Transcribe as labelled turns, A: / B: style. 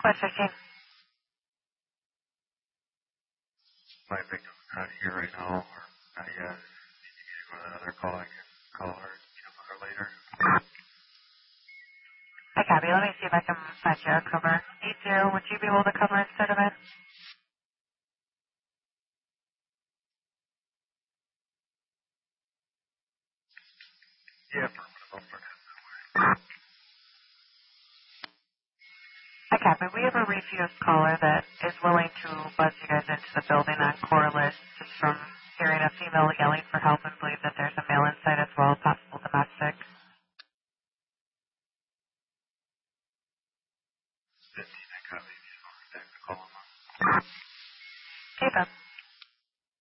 A: 515.
B: Might think I'm not here right now, or not yet. You go to another call, I can call her, later.
A: Hi, copy. Let me see if I can find you a cover. 80, would you be able to cover instead of it?
B: Yeah, for now.
A: Hi, copy. We have a refused caller that is willing to buzz you guys into the building on Corliss just from hearing a female yelling for help and believe that there's a male inside as well. Pop